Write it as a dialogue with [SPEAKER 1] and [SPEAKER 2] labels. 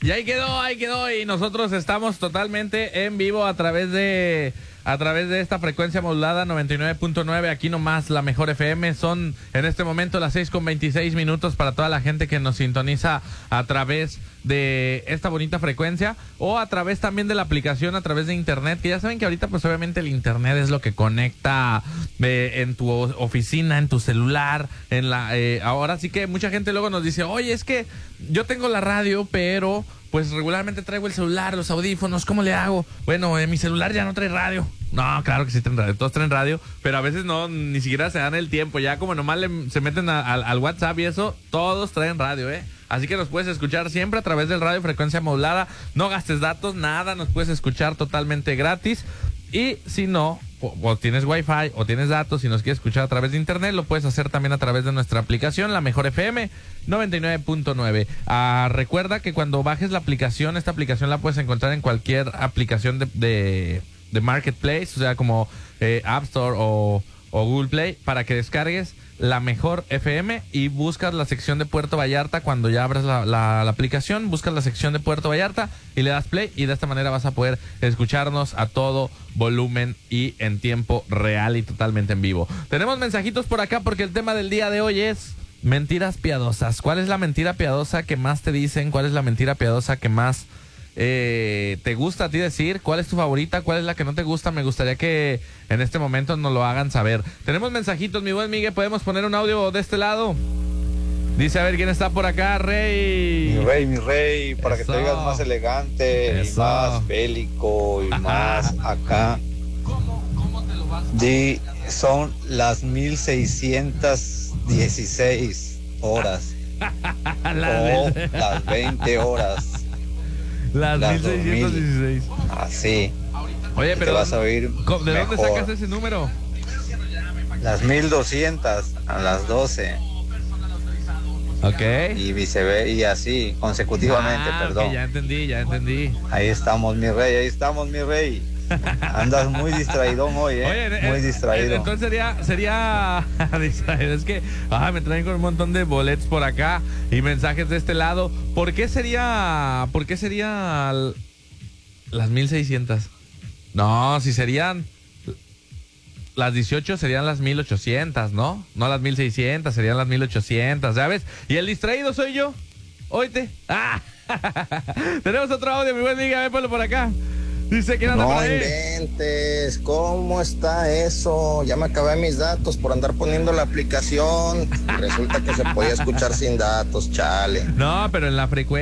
[SPEAKER 1] Y ahí quedó. Y nosotros estamos totalmente en vivo a través de esta frecuencia modulada 99.9, aquí nomás la mejor FM. Son en este momento las 6:26 para toda la gente que nos sintoniza a través de esta bonita frecuencia o a través también de la aplicación, a través de internet, que ya saben que ahorita pues obviamente el internet es lo que conecta en tu oficina, en tu celular, ahora sí que mucha gente luego nos dice, oye, es que yo tengo la radio, pero pues regularmente traigo el celular, los audífonos, ¿cómo le hago? Bueno, mi celular ya no trae radio. No, claro que sí traen radio, todos traen radio, pero a veces no, ni siquiera se dan el tiempo, ya como nomás se meten al WhatsApp y eso, todos traen radio, Así que nos puedes escuchar siempre a través del radio frecuencia modulada, no gastes datos, nada, nos puedes escuchar totalmente gratis. Y si no, o tienes wifi o tienes datos y nos quieres escuchar a través de internet, lo puedes hacer también a través de nuestra aplicación, la mejor FM 99.9. Recuerda que cuando bajes la aplicación, esta aplicación la puedes encontrar en cualquier aplicación de Marketplace, o sea como App Store o Google Play, para que descargues la mejor FM y buscas la sección de Puerto Vallarta. Cuando ya abras la aplicación, buscas la sección de Puerto Vallarta y le das play, y de esta manera vas a poder escucharnos a todo volumen y en tiempo real y totalmente en vivo. Tenemos mensajitos por acá porque el tema del día de hoy es mentiras piadosas. ¿Cuál es la mentira piadosa que más te dicen? ¿Cuál es la mentira piadosa que más te gusta a ti decir? ¿Cuál es tu favorita? ¿Cuál es la que no te gusta? Me gustaría que en este momento nos lo hagan saber. Tenemos mensajitos, mi buen Miguel. ¿Podemos poner un audio de este lado? Dice, a ver, ¿quién está por acá, Rey?
[SPEAKER 2] Mi rey, para que te digas más elegante. Eso. Y más bélico y más acá.
[SPEAKER 1] ¿Cómo te lo vas?
[SPEAKER 2] Son las 1616 horas. O las 20 horas.
[SPEAKER 1] Las 1616.
[SPEAKER 2] Así.
[SPEAKER 1] Oye, pero
[SPEAKER 2] te vas a oír
[SPEAKER 1] ¿de dónde sacas ese número?
[SPEAKER 2] Las 1200 a las 12.
[SPEAKER 1] Ok.
[SPEAKER 2] Y viceversa, y así, consecutivamente, perdón.
[SPEAKER 1] Okay, ya entendí.
[SPEAKER 2] Ahí estamos, mi rey. Andas muy distraidón hoy,
[SPEAKER 1] Oye,
[SPEAKER 2] muy distraído.
[SPEAKER 1] Entonces sería distraído. Es que me traen con un montón de boletos por acá y mensajes de este lado. ¿Por qué sería las 1600? No, si serían las 18 serían las 1800, ¿no? No las 1600, serían las 1800, ¿sabes? Y el distraído soy yo. Óyete. Tenemos otro audio, mi buen amiga, ven, ponlo por acá. Dice que anda por ahí.
[SPEAKER 3] No inventes, ¿cómo está eso? Ya me acabé mis datos por andar poniendo la aplicación. Resulta que se podía escuchar sin datos, chale.
[SPEAKER 1] No, pero en la frecuencia